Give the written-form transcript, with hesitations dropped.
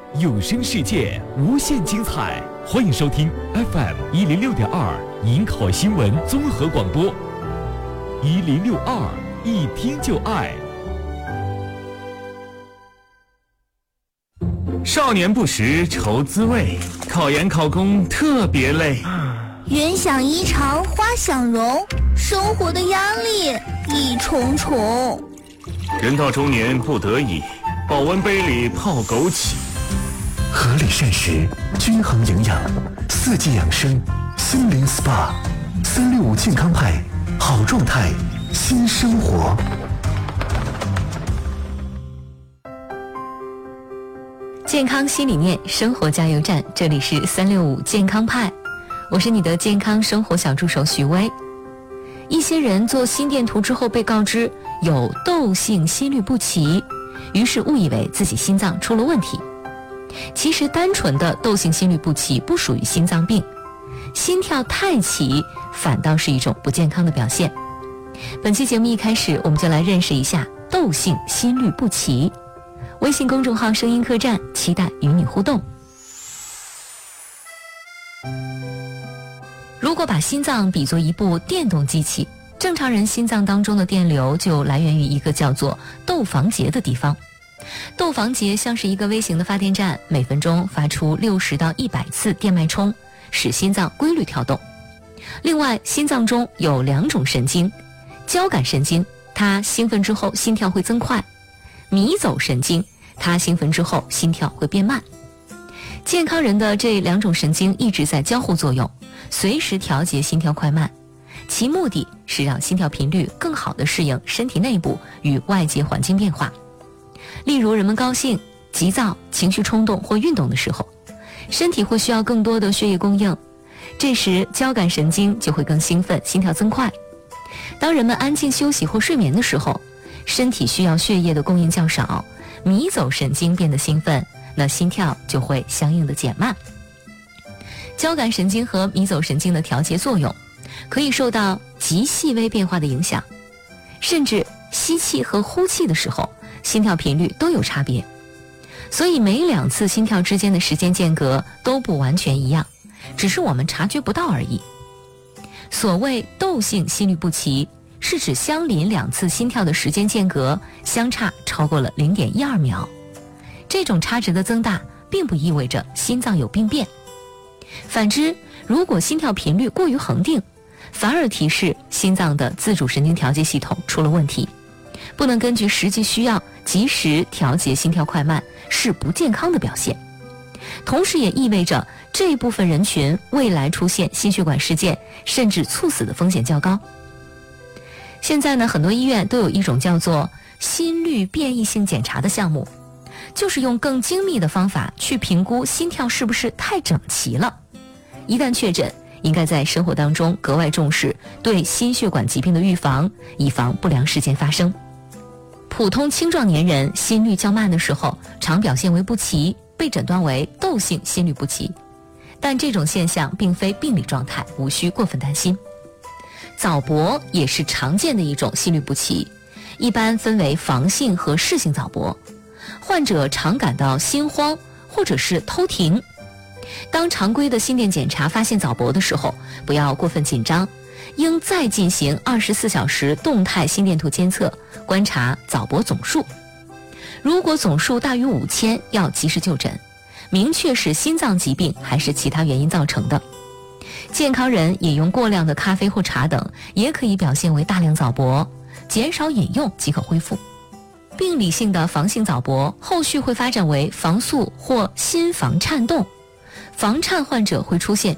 有声世界无限精彩，欢迎收听 FM106.2营口新闻综合广播，1062一听就爱。少年不识愁滋味，考研考公特别累。 人想衣裳花想容，生活的压力一重重。 人到中年不得已，保温杯里泡枸杞。 合理膳食，均衡营养，四季养生，心灵 SPA，365健康派，好状态，新生活。 健康新理念，生活加油站，这里是365健康派，我是你的健康生活小助手徐薇。一些人做心电图之后被告知有窦性心律不齐，于是误以为自己心脏出了问题。其实单纯的窦性心律不齐不属于心脏病，心跳太齐反倒是一种不健康的表现。本期节目一开始，我们就来认识一下窦性心律不齐。微信公众号声音客栈，期待与你互动。如果把心脏比作一部电动机器，正常人心脏当中的电流就来源于一个叫做窦房结的地方。窦房结像是一个微型的发电站，每分钟发出60到100次电脉冲，使心脏规律跳动。另外，心脏中有2种神经，交感神经，它兴奋之后心跳会增快；迷走神经，它兴奋之后心跳会变慢。健康人的这2种神经一直在交互作用，随时调节心跳快慢，其目的是让心跳频率更好地适应身体内部与外界环境变化。例如人们高兴、急躁、情绪冲动或运动的时候，身体会需要更多的血液供应，这时交感神经就会更兴奋，心跳增快。当人们安静休息或睡眠的时候，身体需要血液的供应较少，迷走神经变得兴奋，那心跳就会相应的减慢。交感神经和迷走神经的调节作用可以受到极细微变化的影响，甚至吸气和呼气的时候心跳频率都有差别，所以每2次心跳之间的时间间隔都不完全一样，只是我们察觉不到而已。所谓窦性心律不齐，是指相邻2次心跳的时间间隔相差超过了0.12秒。这种差值的增大并不意味着心脏有病变，反之，如果心跳频率过于恒定，反而提示心脏的自主神经调节系统出了问题，不能根据实际需要及时调节心跳快慢，是不健康的表现。同时也意味着这一部分人群未来出现心血管事件甚至猝死的风险较高。现在呢，很多医院都有一种叫做心率变异性检查的项目，就是用更精密的方法去评估心跳是不是太整齐了。一旦确诊，应该在生活当中格外重视对心血管疾病的预防，以防不良事件发生。普通青壮年人心率较慢的时候，常表现为不齐，被诊断为窦性心律不齐。但这种现象并非病理状态，无需过分担心。早搏也是常见的一种心律不齐，一般分为房性和室性早搏。患者常感到心慌或者是偷停。当常规的心电检查发现早搏的时候，不要过分紧张，应再进行24小时动态心电图监测，观察早搏总数。如果总数大于5000，要及时就诊，明确是心脏疾病还是其他原因造成的。健康人饮用过量的咖啡或茶等，也可以表现为大量早搏，减少饮用即可恢复。病理性的房性早搏后续会发展为房速或心房颤动，房颤患者会出现